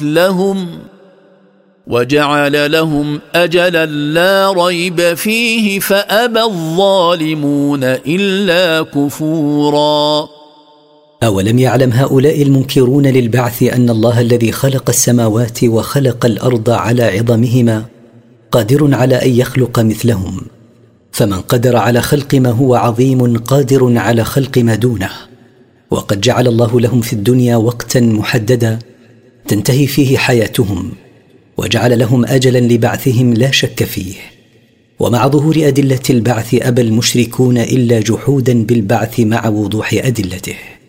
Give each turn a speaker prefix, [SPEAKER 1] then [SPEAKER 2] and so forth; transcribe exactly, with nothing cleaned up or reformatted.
[SPEAKER 1] مثلهم وجعل لهم أجلا لا ريب فيه فأبى الظالمون إلا كفورا.
[SPEAKER 2] أولم يعلم هؤلاء المنكرون للبعث أن الله الذي خلق السماوات وخلق الأرض على عظمهما قادر على أن يخلق مثلهم؟ فمن قدر على خلق ما هو عظيم قادر على خلق ما دونه. وقد جعل الله لهم في الدنيا وقتا محددا تنتهي فيه حياتهم، وجعل لهم أجلا لبعثهم لا شك فيه. ومع ظهور أدلة البعث أبى المشركون إلا جحودا بالبعث مع وضوح أدلته.